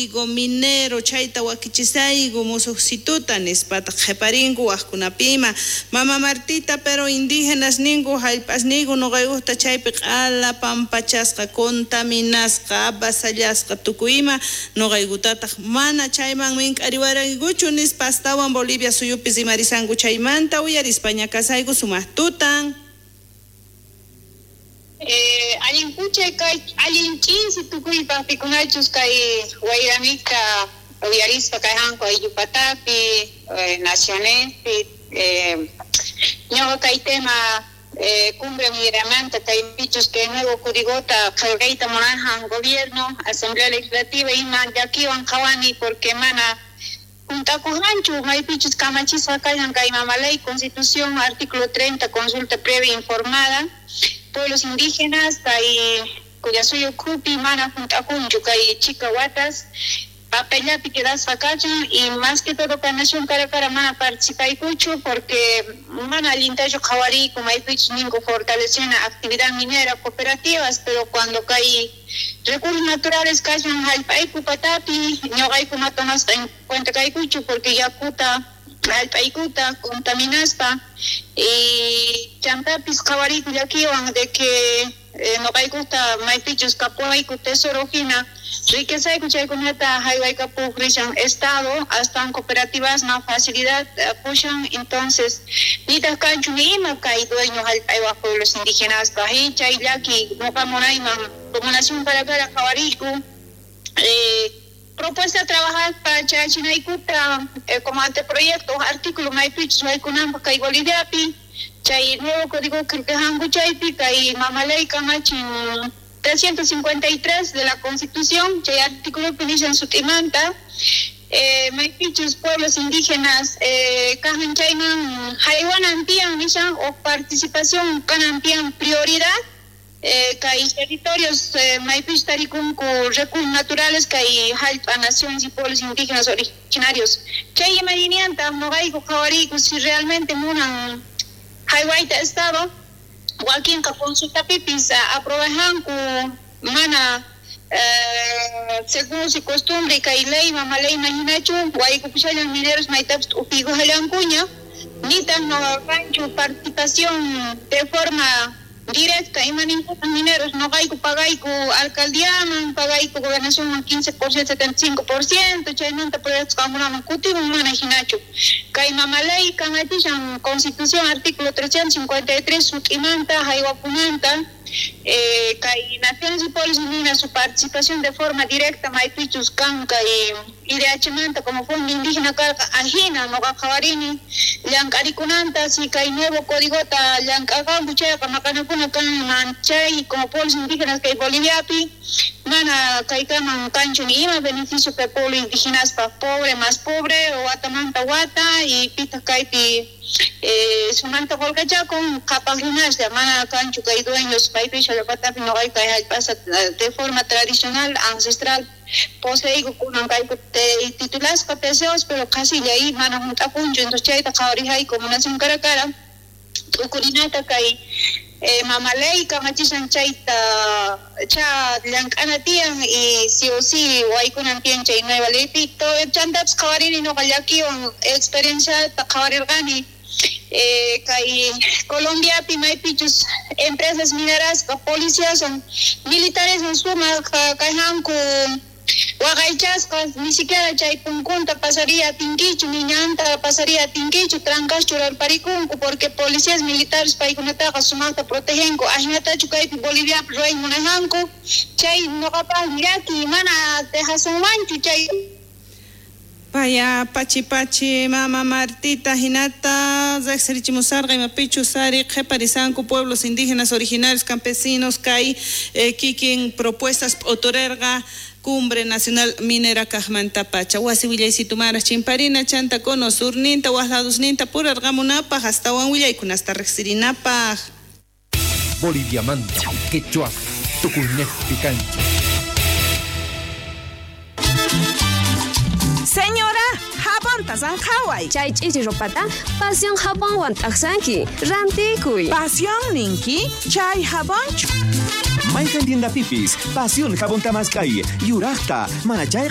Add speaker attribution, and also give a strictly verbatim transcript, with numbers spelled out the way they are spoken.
Speaker 1: Igo minero chaita wakichisaigo musuqsituta nispata qhiparingu waqkunapima mama Martita pero indígenas ningu hallp'asnigu nuqayuqta chaypi q'ala pampachasqa contaminasqa avasallasqa tukuyma nuqaykutataq mana chayman mink'ariwaraykuchu nispa astawan Bolivia suyupi simarisanku chaymanta uyarispa ñakasayku sumaq tutan.
Speaker 2: Eh, alin puche kay alin chinsi tukuy papikunachus kay wayramika uyarispa kay hanko ay Yupatapi eh, Nacionense eh, ñoqa kay tema eh, cumbre miramanta kay pichus que nuevo kurigota kalgaita monajan gobierno asamblea legislativa ima yakiwan qawani porque mana juntakujanchu may pichus kamachisa kayan kay mamalay constitución artículo treinta consulta previa informada pueblos indígenas kay kuyasuyo kupi mana juntakunchu kay chikawatas papellapi quedas fakachan y más que todo ka nación cara cara mana participaykuchu porque mana alintayo qhawari como hay pichus ningu fortalecen actividad minera cooperativas pero cuando kay recursos naturales kayan hallp'ayku patapi ñoqayku matomasqa en cuenta kaykuchu porque yakuta alpaikuta contaminaspa y chantapis qhawariku llakiwan de que eh, noqaykuta maypichus kapuayku tesoro hina riquezayku chaykunata haywaykapuq rishan estado hasta en cooperativas na facilidad uh, pushan entonces nitaq kanchu ni ima kay dueño hallp'aywaq pueblos indígenas pahi chay llaki noqa munayman como nación para cara qhawariku eh propuesta a trabajar para Chachinaykuta eh, como anteproyecto artículo maypichus waykunanpa kay Boliviapi chay nuevo código kirkihanku chaypi kay mamalay kamachin trescientos cincuenta y tres de la Constitución chay artículo pinishan sutimanta eh, maypichus pueblos indígenas eh, kahan chayman haywananpian nishan o participación kananpian prioridad Eh, kay territorios eh, maypich tarikunku recursos naturales kay hallp'a naciones y pueblos indígenas originarios chay imaginanta noqayku qhawariku si realmente munan haywayta estado wakinqa consultapipis aprobajanku mana eh, según si costumbre kay ley mamalay imaginachu waykupishallan mineros maytapas upigohallankuña nitaq noqanchu participación de forma directa imaninkuta mineros noqayku pagayku alcaldiaman pagayku gobernación quince por ciento setenta y cinco por ciento chaymanta proyectos kamunaman kutimun mana hinachu kay mamalay kamatishan constitución artículo trescientos cincuenta y tres suk'imanta haywapunanta eh, kay naciones y pueblos indígenas su participación de forma directa maypichus kan kay idhmanta como fondo indígena karqa ajina noqa qhawarini llank'arikunanta si kay nuevo códigota llank'akanku chayqa maqanakuna kan chay como pueblos indígenas kay Boliviapi mana kay kaman kanchu ni ima beneficio kay pueblo indígenas pa pobre más pobre o watamanta wata y pita kaypi eh, sumanta volcachakun kapagrinasda mana kanchu kay dueños paypisha llapatapi noqay kay hallp'asa de forma tradicional ancestral poseigo kunan kayku titulasqa deseos pero casi de ahí mana juntapunchu entonces chayta qhawarijay como nación cara cara tukurinata kay eh, mamalay kamachishan chayta cha llank'ana tiyan y sí o sí waykunan tiyan chay nueva leypi to chantapas qhawarini noqa llakiwan experiencia ta qhawarirqani eh, kay Colombiapi maypichus empresas mineras policías son militares en suma kay hanku waqaychasqa ni siquiera chay punkunta pasaría tinkichu ni ñanta pasaría tinkichu trancas churarparikunku porque policías militares paykunataqa sumaqta protegenku ajinatachu kaypi Bolivia ruay munajanku chay noqapas llaki mana dejasunmanchu chay
Speaker 1: Paya pachi pachi mama Martita hinata zaxerichimusarga imapichu sari qheparisanku pueblos indígenas originarios campesinos kay eh, kikin propuestas otorerga Cumbre Nacional Minera Kajmantapacha. Wasi willaysitumara chimparina chanta kono surninta wasladusninta purargamunapaj hasta wan willaykunasta rexirinapaj.
Speaker 3: Bolivia manta, quechua, tukunejpi cancha.
Speaker 4: Señora, jabón tazan hawai.
Speaker 5: Chay chichi ropata, pasión jabón wan taksanki, rantikuy.
Speaker 4: Pasión ninki, chay jabón.
Speaker 6: Maikan tienda pipis, pasión jabón tamaskai, yurasta, manachay